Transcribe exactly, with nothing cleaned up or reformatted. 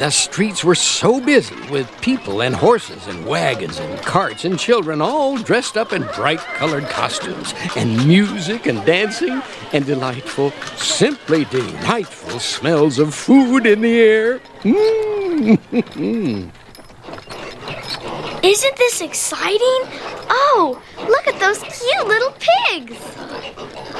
The streets were so busy with people and horses and wagons and carts and children all dressed up in bright-colored costumes, and music and dancing and delightful, simply delightful smells of food in the air. Mm. Isn't this exciting? Oh, look at those cute little pigs!